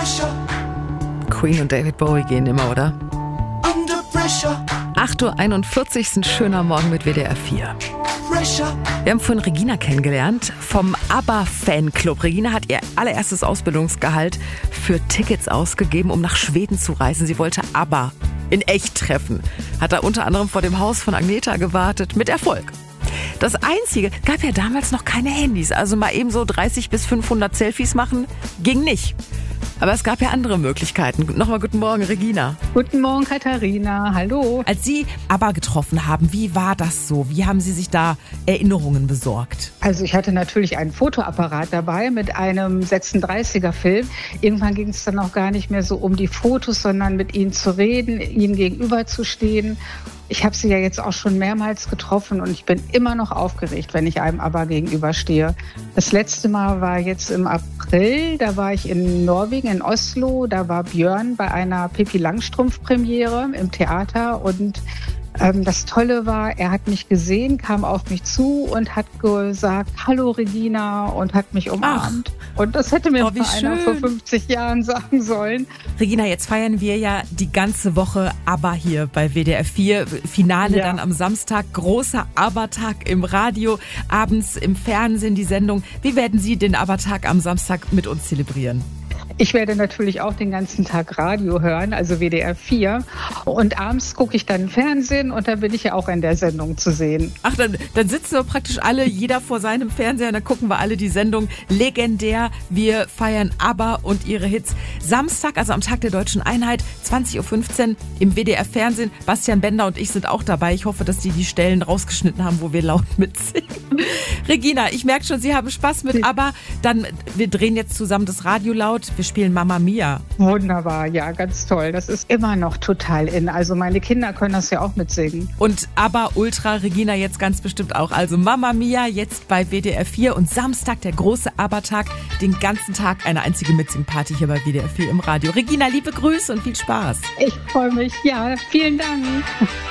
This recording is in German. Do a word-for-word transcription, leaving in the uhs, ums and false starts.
Queen und David Bowie gehen immer, oder? acht Uhr einundvierzig ist ein schöner Morgen mit W D R vier. Wir haben vorhin Regina kennengelernt vom ABBA-Fanclub. Regina hat ihr allererstes Ausbildungsgehalt für Tickets ausgegeben, um nach Schweden zu reisen. Sie wollte ABBA in echt treffen. Hat da unter anderem vor dem Haus von Agneta gewartet, mit Erfolg. Das Einzige, gab ja damals noch keine Handys, also mal eben so dreißig bis fünfhundert Selfies machen, ging nicht. Aber es gab ja andere Möglichkeiten. Nochmal guten Morgen, Regina. Guten Morgen, Katharina. Hallo. Als Sie ABBA getroffen haben, wie war das so? Wie haben Sie sich da Erinnerungen besorgt? Also ich hatte natürlich einen Fotoapparat dabei mit einem sechsunddreißiger Film. Irgendwann ging es dann auch gar nicht mehr so um die Fotos, sondern mit ihnen zu reden, ihnen gegenüberzustehen. Ich habe sie ja jetzt auch schon mehrmals getroffen und ich bin immer noch aufgeregt, wenn ich einem ABBA gegenüberstehe. Das letzte Mal war jetzt im April, da war ich in Norwegen, in Oslo. Da war Björn bei einer Pippi Langstrumpf-Premiere im Theater und ähm, das Tolle war, er hat mich gesehen, kam auf mich zu und hat gesagt, hallo Regina, und hat mich umarmt. Ach. Und das hätte mir oh, mal einer vor fünfzig Jahren sagen sollen. Regina, jetzt feiern wir ja die ganze Woche ABBA hier bei W D R vier. Finale ja. Dann am Samstag, großer ABBA-Tag im Radio, abends im Fernsehen die Sendung. Wie werden Sie den ABBA-Tag am Samstag mit uns zelebrieren? Ich werde natürlich auch den ganzen Tag Radio hören, also W D R vier. Und abends gucke ich dann Fernsehen und dann bin ich ja auch in der Sendung zu sehen. Ach, dann, dann sitzen wir praktisch alle, jeder vor seinem Fernseher, und dann gucken wir alle die Sendung. Legendär, wir feiern ABBA und ihre Hits. Samstag, also am Tag der Deutschen Einheit, zwanzig Uhr fünfzehn im W D R-Fernsehen. Bastian Bender und ich sind auch dabei. Ich hoffe, dass die die Stellen rausgeschnitten haben, wo wir laut mitsingen. Regina, ich merke schon, Sie haben Spaß mit ABBA. Dann, wir drehen jetzt zusammen das Radio laut. Wir spielen Mamma Mia. Wunderbar, ja, ganz toll. Das ist immer noch total in. Also meine Kinder können das ja auch mitsingen. Und ABBA Ultra, Regina jetzt ganz bestimmt auch. Also Mamma Mia jetzt bei W D R vier und Samstag der große ABBA-Tag. Den ganzen Tag eine einzige Mitsingparty hier bei W D R vier im Radio. Regina, liebe Grüße und viel Spaß. Ich freue mich. Ja, vielen Dank.